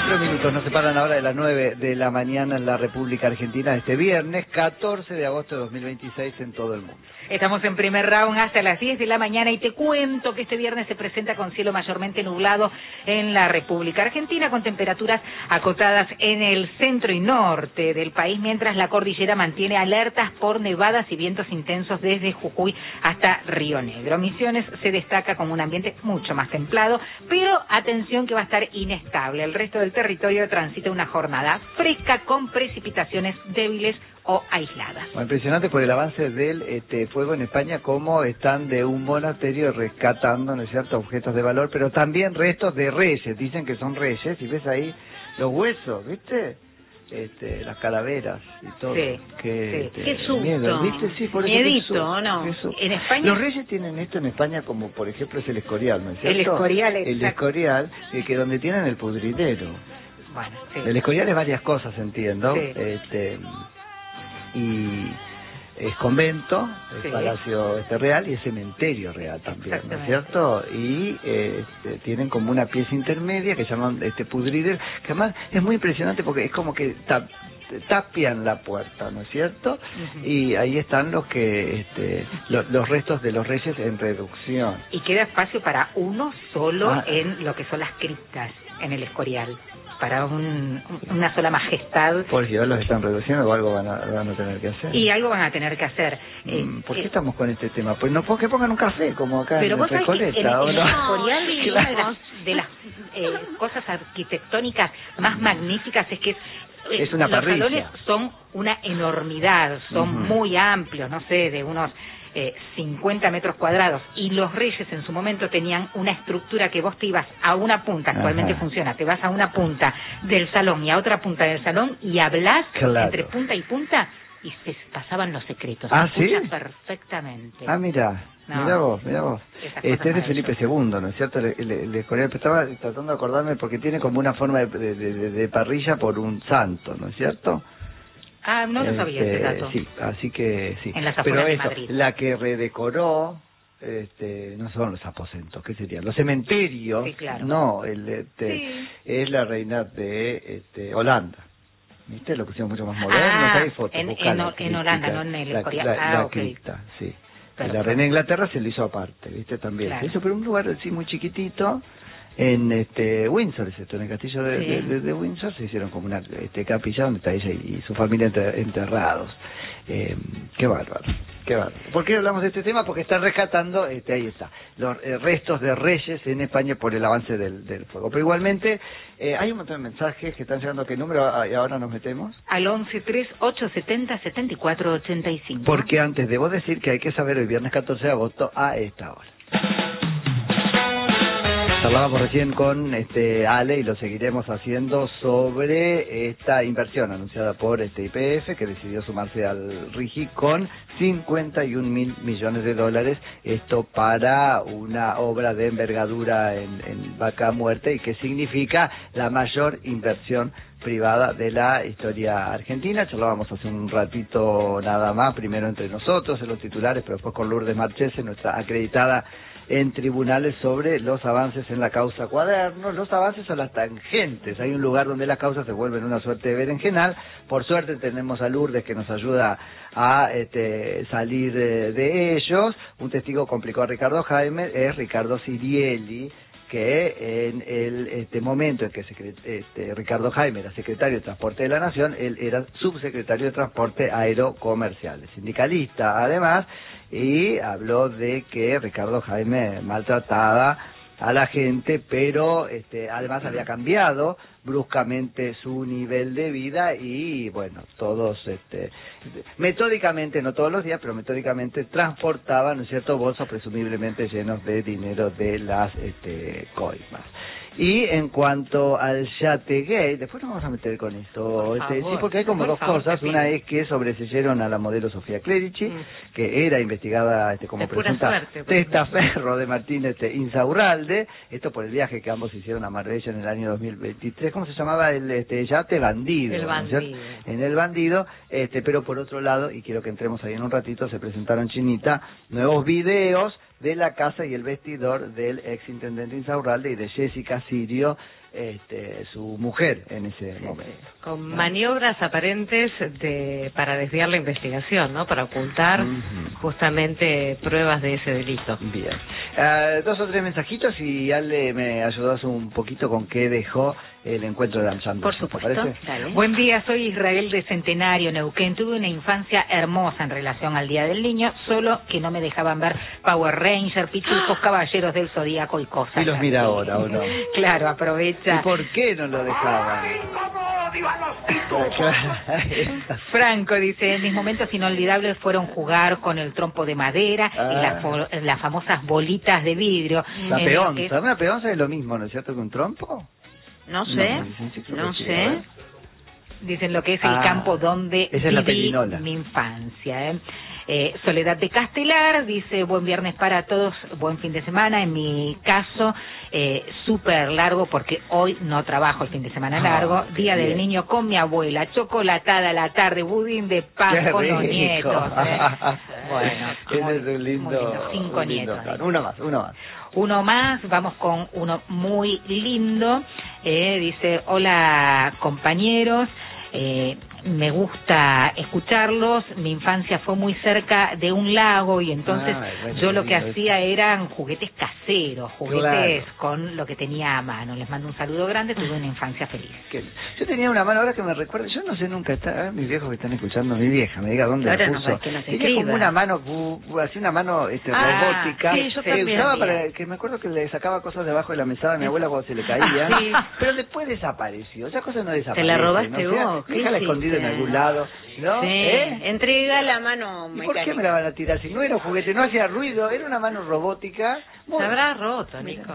4 minutos nos separan ahora de las 9 de la mañana en la República Argentina, este viernes 14 de agosto de 2026 en todo el mundo. Estamos en primer round hasta las 10 de la mañana y te cuento que este viernes se presenta con cielo mayormente nublado en la República Argentina, con temperaturas acotadas en el centro y norte del país, mientras la cordillera mantiene alertas por nevadas y vientos intensos desde Jujuy hasta Río Negro. Misiones se destaca como un ambiente mucho más templado, pero atención que va a estar inestable. El resto del territorio transita una jornada fresca con precipitaciones débiles o aisladas. Bueno, impresionante por el avance del fuego en España, cómo están de un monasterio rescatando, ¿no es cierto?, objetos de valor, pero también restos de reyes. Dicen que son reyes, y ves ahí los huesos, ¿viste? Las calaveras y todo. Sí, qué susto. Miedo, ¿viste? Sí, por eso Miedito, ¿no? En España... Los reyes tienen esto en España como, por ejemplo, es el Escorial, ¿no es cierto? El Escorial, exacto. El Escorial, que donde tienen el pudridero. Bueno, sí. El Escorial es varias cosas, entiendo. Sí. Y es convento, es Sí. palacio real y es cementerio real también, ¿no es cierto? Y tienen como una pieza intermedia que llaman pudridero, que además es muy impresionante porque es como que tapian la puerta, ¿no es cierto? Uh-huh. Y ahí están los que los restos de los reyes en reducción. Y queda espacio para uno solo en lo que son las criptas, en el Escorial, para una sola majestad. Por si los están reduciendo o algo van a tener que hacer. Y algo van a tener que hacer. ¿Por qué estamos con este tema? Pues no, que pongan un café, como acá pero en Recoleta. En el Escorial, una de las cosas arquitectónicas más magníficas es que es una parrilla. Los salones son una enormidad, son muy amplios, no sé, de unos 50 metros cuadrados, y los reyes en su momento tenían una estructura que vos te ibas a una punta, actualmente funciona, te vas a una punta del salón y a otra punta del salón y hablás entre punta y punta y se pasaban los secretos. ¿Sí? Perfectamente. Mira vos. Este es de Felipe II, ¿no es cierto? El Escorial, estaba tratando de acordarme porque tiene como una forma de parrilla por un santo, ¿no es cierto? No lo sabía ese dato. Sí, así que sí. En las afueras de Madrid. La que redecoró, no son los aposentos, ¿qué serían? Los cementerios. Sí, claro. No, es la reina de Holanda. ¿Viste? Lo pusieron mucho más moderno, hay fotos. En Holanda, no en el Escorial. La cripta, sí. Y la reina de Inglaterra se lo hizo aparte, ¿viste? También. Claro. Se hizo, pero un lugar así muy chiquitito. En Windsor, en el castillo de Windsor se hicieron como una capilla donde está ella y su familia enterrados. Qué bárbaro. ¿Por qué hablamos de este tema? Porque están rescatando, ahí está, los restos de reyes en España por el avance del fuego. Pero igualmente hay un montón de mensajes que están llegando. ¿A qué número ahora nos metemos? Al 1138707485. Porque antes debo decir que hay que saber el viernes 14 de agosto a esta hora. Hablábamos recién con Ale y lo seguiremos haciendo sobre esta inversión anunciada por YPF, que decidió sumarse al RIGI con 51.000 millones de dólares, esto para una obra de envergadura en Vaca Muerta, y que significa la mayor inversión privada de la historia argentina. Charlábamos hace un ratito nada más, primero entre nosotros en los titulares, pero después con Lourdes Marchese, nuestra acreditada en tribunales, sobre los avances en la causa Cuadernos, los avances a las tangentes. Hay un lugar donde las causas se vuelven una suerte de berenjenal. Por suerte tenemos a Lourdes que nos ayuda a salir de ellos. Un testigo complicó a Ricardo Jaime es Ricardo Sirielli, que en el momento en que Ricardo Jaime era secretario de Transporte de la Nación, él era subsecretario de Transporte Aerocomercial, sindicalista además, y habló de que Ricardo Jaime maltrataba a la gente, pero además había cambiado bruscamente su nivel de vida y bueno, todos metódicamente, no todos los días, pero metódicamente transportaban, ¿no es cierto?, bolsos presumiblemente llenos de dinero de las coimas. Y en cuanto al Yategate, después nos vamos a meter con esto, sí, porque hay como dos cosas. Una es que sobreseyeron a la modelo Sofía Clerici, que era investigada como presunta testaferro de Martín Insaurralde, esto por el viaje que ambos hicieron a Marbella en el año 2023. ¿Cómo se llamaba el yate? Bandido. El Bandido. En el Bandido, pero por otro lado, y quiero que entremos ahí en un ratito, se presentaron, Chinita, nuevos videos de la casa y el vestidor del exintendente Insaurralde y de Jessica Sirio, su mujer en ese momento. Con maniobras aparentes para desviar la investigación, ¿no? Para ocultar justamente pruebas de ese delito. Bien. 2 o 3 mensajitos y Ale me ayudas un poquito con qué dejó el encuentro de AmCham. Por supuesto. Buen día, soy Israel de Centenario, Neuquén. Tuve una infancia hermosa en relación al Día del Niño, solo que no me dejaban ver Power Ranger, Pitufos, Caballeros del Zodíaco y cosas. Y los mira ahora, ¿o no? Claro, aprovecha. ¿Y por qué no lo dejaban? Franco dice, mis momentos inolvidables fueron jugar con el trompo de madera y las famosas bolitas de vidrio. La peonza, una peonza es lo mismo, ¿no es cierto, que un trompo? No sé, no sé. Dicen lo que es el campo donde viví mi infancia. Soledad de Castelar dice, buen viernes para todos, buen fin de semana. En mi caso, súper largo porque hoy no trabajo el fin de semana largo. Día del Niño con mi abuela, chocolatada a la tarde, budín de pan con los nietos. Bueno, es un lindo, 5 nietos. Uno más. Uno más, vamos con uno muy lindo. Dice, hola compañeros. Me gusta escucharlos. Mi infancia fue muy cerca de un lago y entonces yo lo que hacía eran juguetes caseros, juguetes con lo que tenía a mano. Les mando un saludo grande, tuve una infancia feliz. Yo tenía una mano, ahora que me recuerdo, yo no sé nunca, mis viejos que están escuchando, mi vieja, me diga dónde la puso. Tenía como una mano, así una mano robótica, sí, yo que usaba para, que me acuerdo que le sacaba cosas debajo de la mesada a mi abuela cuando se le caía, pero después desapareció, esa cosa no desapareció. ¿Te la robaste vos? Mi hija la escondida en algún lado, ¿no? Sí, entrega la mano mecánica. ¿Y por qué me la van a tirar? Si no era un juguete, no hacía ruido, era una mano robótica. Se habrá roto, Nico.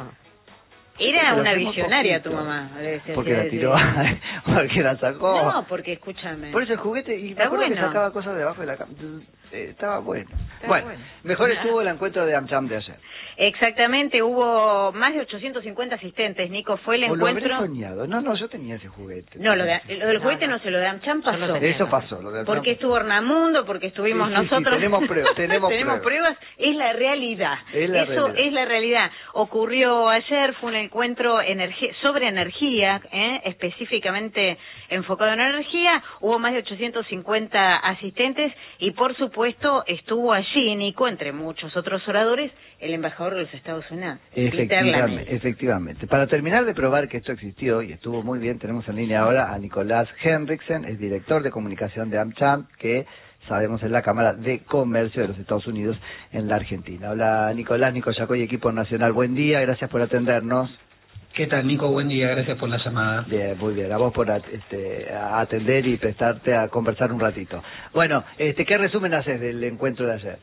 Era una visionaria tu mamá. Porque la tiró, porque la sacó. No, porque escúchame. Por eso el juguete, y me acuerdo que sacaba cosas debajo de la cama. Estaba bueno. Bueno, mejor estuvo el encuentro de AmCham de ayer. Exactamente, hubo más de 850 asistentes, Nico, fue el encuentro... Lo habré soñado. No, yo tenía ese juguete. No, lo del juguete no se lo de AmCham pasó. Eso pasó. Lo de AmCham porque estuvo Ornamundo, porque estuvimos nosotros... Sí, tenemos pruebas. Tenemos pruebas, es la realidad. Eso es la realidad. Ocurrió ayer, fue un encuentro sobre energía, específicamente enfocado en energía, hubo más de 850 asistentes y por supuesto estuvo allí, Nico, entre muchos otros oradores, el embajador de los Estados Unidos. Efectivamente. Para terminar de probar que esto existió y estuvo muy bien, tenemos en línea ahora a Nicolás Henriksen, es director de comunicación de AmCham, que sabemos es la Cámara de Comercio de los Estados Unidos en la Argentina. Hola Nicolás, Nico Yacoy, equipo nacional, buen día, gracias por atendernos. ¿Qué tal, Nico? Buen día, gracias por la llamada. Bien, muy bien, a vos por atender y prestarte a conversar un ratito. Bueno, ¿qué resumen haces del encuentro de ayer?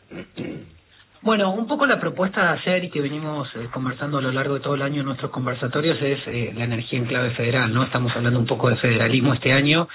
Bueno, un poco la propuesta de ayer y que venimos conversando a lo largo de todo el año en nuestros conversatorios es la energía en clave federal, ¿no? Estamos hablando un poco de federalismo este año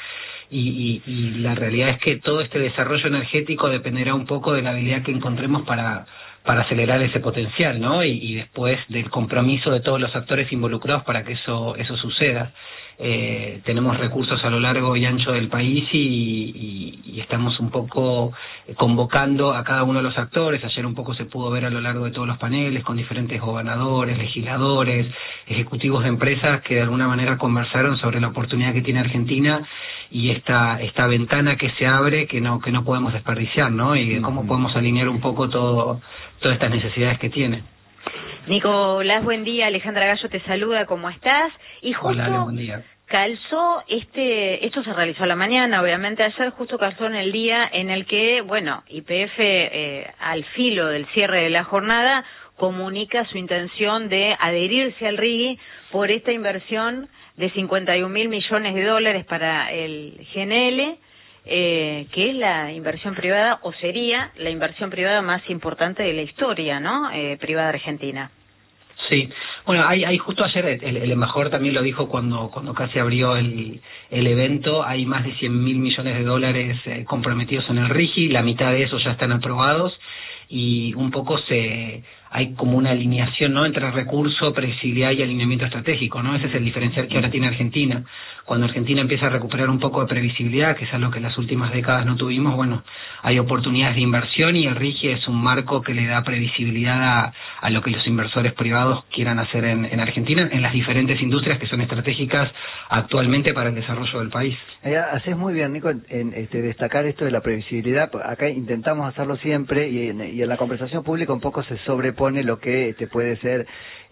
y la realidad es que todo este desarrollo energético dependerá un poco de la habilidad que encontremos para acelerar ese potencial, ¿no? Y después del compromiso de todos los actores involucrados para que eso suceda. Tenemos recursos a lo largo y ancho del país y estamos un poco convocando a cada uno de los actores. Ayer un poco se pudo ver a lo largo de todos los paneles con diferentes gobernadores, legisladores, ejecutivos de empresas que de alguna manera conversaron sobre la oportunidad que tiene Argentina y esta ventana que se abre que no podemos desperdiciar, ¿no? Y cómo podemos alinear un poco todas estas necesidades que tiene. Nicolás, buen día. Alejandra Gallo te saluda, ¿cómo estás? Y justo hola, Ale, buen día. Calzó esto se realizó a la mañana, obviamente ayer justo calzó en el día en el que, bueno, YPF al filo del cierre de la jornada comunica su intención de adherirse al RIGI por esta inversión de $51.000 millones para el GNL, que es la inversión privada o sería la inversión privada más importante de la historia, ¿no? Privada argentina. Sí, bueno, hay justo ayer el embajador también lo dijo cuando casi abrió el evento, hay más de $100.000 millones comprometidos en el RIGI, la mitad de esos ya están aprobados y un poco hay como una alineación, ¿no?, entre recurso, previsibilidad y alineamiento estratégico, ¿no? Ese es el diferencial que ahora tiene Argentina. Cuando Argentina empieza a recuperar un poco de previsibilidad, que es algo que en las últimas décadas no tuvimos, bueno, hay oportunidades de inversión y el RIGI es un marco que le da previsibilidad a lo que los inversores privados quieran hacer en Argentina, en las diferentes industrias que son estratégicas actualmente para el desarrollo del país. Haces muy bien, Nico, en destacar esto de la previsibilidad. Acá intentamos hacerlo siempre y en la conversación pública un poco se sobrepone lo que puede ser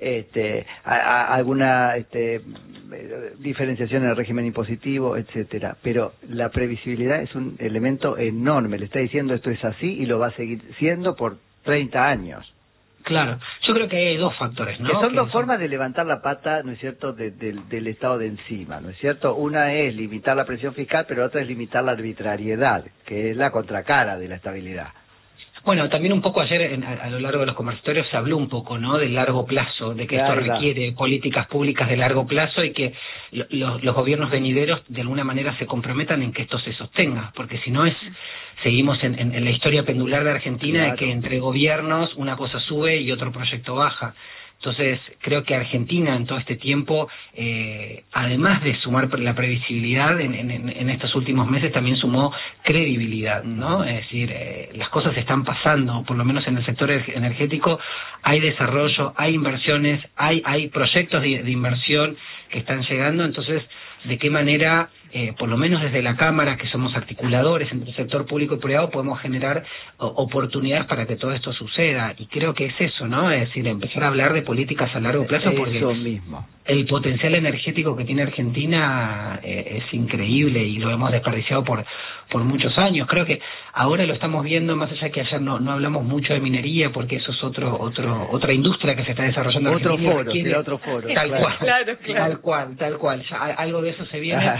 alguna diferenciación en el régimen impositivo, etcétera. Pero la previsibilidad es un elemento enorme. Le está diciendo esto es así y lo va a seguir siendo por 30 años. Claro, yo creo que hay dos factores, ¿no? Que son dos formas de levantar la pata, ¿no es cierto?, del Estado de encima, ¿no es cierto? Una es limitar la presión fiscal, pero otra es limitar la arbitrariedad, que es la contracara de la estabilidad. Bueno, también un poco ayer a lo largo de los conversatorios se habló un poco, ¿no?, del largo plazo, de que esto requiere políticas públicas de largo plazo y que los gobiernos venideros de alguna manera se comprometan en que esto se sostenga, porque si no seguimos en la historia pendular de Argentina, de que entre gobiernos una cosa sube y otro proyecto baja. Entonces, creo que Argentina en todo este tiempo, además de sumar la previsibilidad, en estos últimos meses también sumó credibilidad, ¿no? Es decir, las cosas están pasando, por lo menos en el sector energético, hay desarrollo, hay inversiones, hay proyectos de inversión que están llegando. Entonces, ¿de qué manera, por lo menos desde la Cámara, que somos articuladores entre el sector público y privado, podemos generar oportunidades para que todo esto suceda? Y creo que es eso, ¿no? Es decir, empezar a hablar de políticas a largo plazo, porque eso mismo. El potencial energético que tiene Argentina es increíble y lo hemos desperdiciado por muchos años. Creo que ahora lo estamos viendo, más allá que ayer no hablamos mucho de minería, porque eso es otra industria que se está desarrollando en Argentina. Otro foro. Tal cual. Ya algo de eso se viene.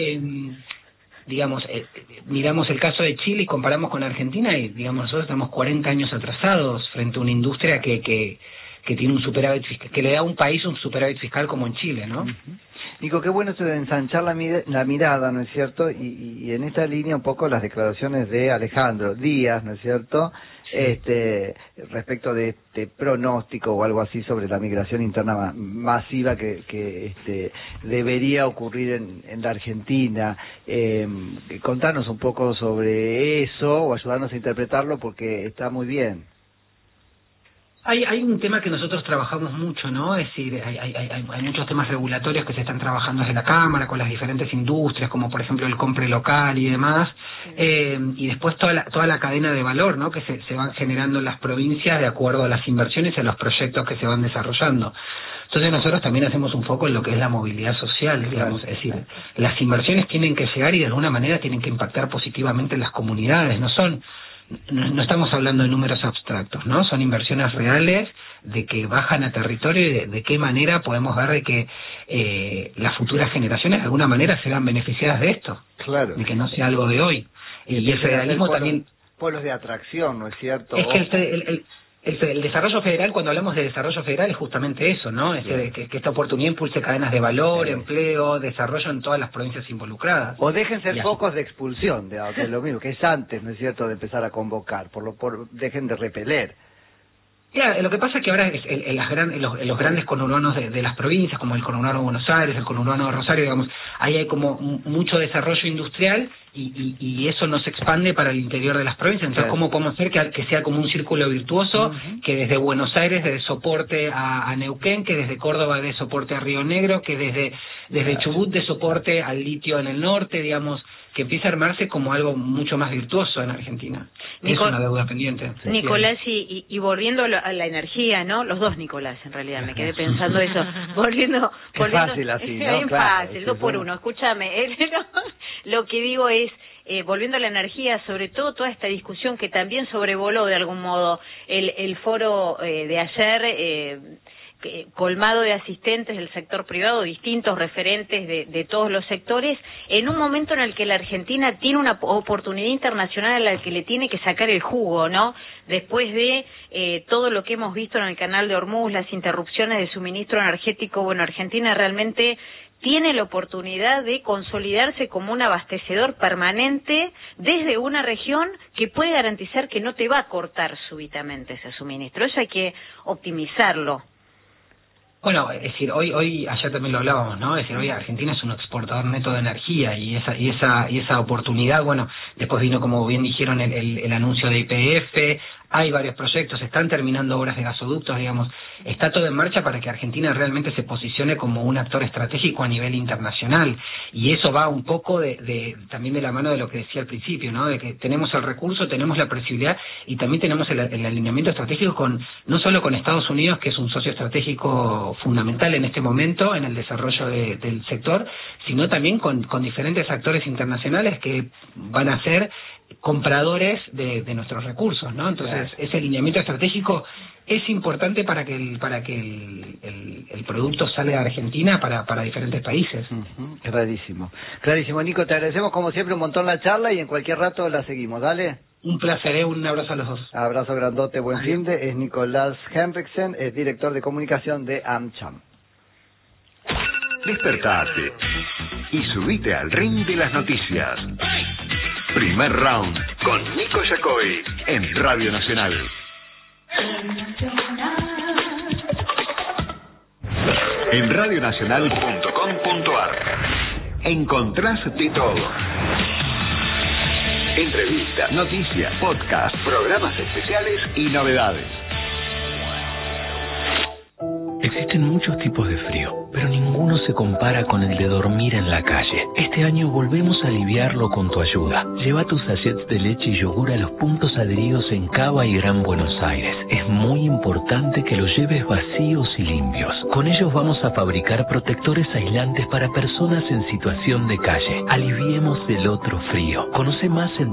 Digamos, miramos el caso de Chile y comparamos con Argentina y, digamos, nosotros estamos 40 años atrasados frente a una industria que tiene un superávit fiscal, que le da a un país un superávit fiscal como en Chile, ¿no? Digo, qué bueno esto de ensanchar la mirada, ¿no es cierto? Y en esta línea un poco las declaraciones de Alejandro Díaz, ¿no es cierto? Respecto de este pronóstico o algo así sobre la migración interna masiva que debería ocurrir en la Argentina. Contanos un poco sobre eso o ayudarnos a interpretarlo porque está muy bien. Hay un tema que nosotros trabajamos mucho, ¿no? Es decir, hay muchos temas regulatorios que se están trabajando desde la Cámara con las diferentes industrias, como por ejemplo el compre local y demás, y después toda la cadena de valor, ¿no?, que se van generando en las provincias de acuerdo a las inversiones y a los proyectos que se van desarrollando. Entonces nosotros también hacemos un foco en lo que es la movilidad social, digamos, es decir, las inversiones tienen que llegar y de alguna manera tienen que impactar positivamente en las comunidades, no estamos hablando de números abstractos, ¿no? Son inversiones reales de que bajan a territorio y de qué manera podemos ver de que las futuras generaciones de alguna manera serán beneficiadas de esto. Claro. De que no sea algo de hoy. Y el federalismo también... Polos de atracción, ¿no es cierto? Es que el desarrollo federal, cuando hablamos de desarrollo federal, es justamente eso, ¿no? Es que esta oportunidad impulse cadenas de valor, empleo, desarrollo en todas las provincias involucradas. O dejen ser focos de expulsión, que es lo mismo, que es antes, ¿no es cierto?, de empezar a convocar, dejen de repeler. Claro, lo que pasa es que ahora en los grandes conurbanos de las provincias, como el conurbano de Buenos Aires, el conurbano de Rosario, digamos, ahí hay como mucho desarrollo industrial y eso no se expande para el interior de las provincias. Entonces, ¿cómo podemos hacer que sea como un círculo virtuoso, que desde Buenos Aires dé soporte a Neuquén, que desde Córdoba dé soporte a Río Negro, que desde Chubut dé soporte al litio en el norte, digamos, que empiece a armarse como algo mucho más virtuoso en Argentina? Es una deuda pendiente. Nicolás, y volviendo a la energía, ¿no? Los dos Nicolás, en realidad, me quedé pensando eso. Volviendo fácil así, ¿no? Es fácil, 2 por 1, escúchame. Lo que digo es, volviendo a la energía, sobre todo toda esta discusión que también sobrevoló de algún modo el foro de ayer, colmado de asistentes del sector privado, distintos referentes de todos los sectores, en un momento en el que la Argentina tiene una oportunidad internacional a la que le tiene que sacar el jugo, ¿no? Después de todo lo que hemos visto en el canal de Hormuz, las interrupciones de suministro energético, bueno, Argentina realmente tiene la oportunidad de consolidarse como un abastecedor permanente desde una región que puede garantizar que no te va a cortar súbitamente ese suministro. Eso hay que optimizarlo. Bueno, es decir, ayer también lo hablábamos, ¿no? Es decir, hoy Argentina es un exportador neto de energía y esa oportunidad, bueno, después vino, como bien dijeron, el anuncio de YPF, hay varios proyectos, están terminando obras de gasoductos, digamos, está todo en marcha para que Argentina realmente se posicione como un actor estratégico a nivel internacional, y eso va un poco también de la mano de lo que decía al principio, ¿no? De que tenemos el recurso, tenemos la posibilidad y también tenemos el alineamiento estratégico no solo con Estados Unidos, que es un socio estratégico fundamental en este momento en el desarrollo del sector, sino también con diferentes actores internacionales que van a ser compradores de nuestros recursos, ¿no? Entonces, ese alineamiento estratégico es importante para que el producto salga de Argentina para diferentes países. Clarísimo. Clarísimo, Nico, te agradecemos como siempre un montón la charla y en cualquier rato la seguimos, ¿dale? Un placer, un abrazo a los dos. Abrazo grandote, buen fin de. Es Nicolás Henriksen, es director de comunicación de AmCham. Despertate y subite al ring de las noticias. Primer round con Nico Yacoy en Radio Nacional. En radionacional.com.ar encontrás de todo. Entrevistas, noticias, podcast, programas especiales y novedades. Existen muchos tipos de frío, pero ninguno se compara con el de dormir en la calle. Este año volvemos a aliviarlo con tu ayuda. Lleva tus sachets de leche y yogur a los puntos adheridos en Cava y Gran Buenos Aires. Es muy importante que los lleves vacíos y limpios. Con ellos vamos a fabricar protectores aislantes para personas en situación de calle. Aliviemos el otro frío. Conoce más en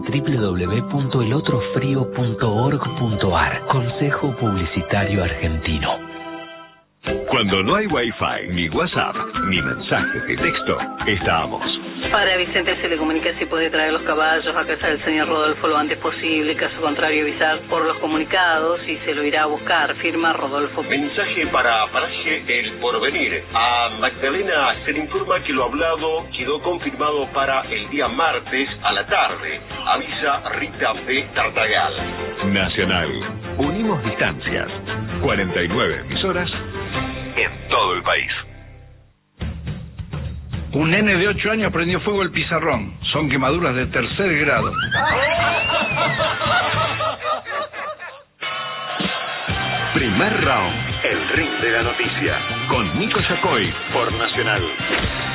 www.elotrofrio.org.ar. Consejo Publicitario Argentino. Cuando no hay Wi-Fi, ni WhatsApp, ni mensajes de texto, estamos. Para Vicente se le comunica si puede traer los caballos a casa del señor Rodolfo lo antes posible, caso contrario avisar por los comunicados y se lo irá a buscar, firma Rodolfo. Mensaje para Paraje El Porvenir. A Magdalena se le informa que lo hablado quedó confirmado para el día martes a la tarde. Avisa Rita de Tartagal. Nacional. Unimos distancias. 49 emisoras en todo el país. Un nene de 8 años prendió fuego el pizarrón. Son quemaduras de 3er grado. Primer round, el ring de la noticia, con Nico Yacoy por Nacional.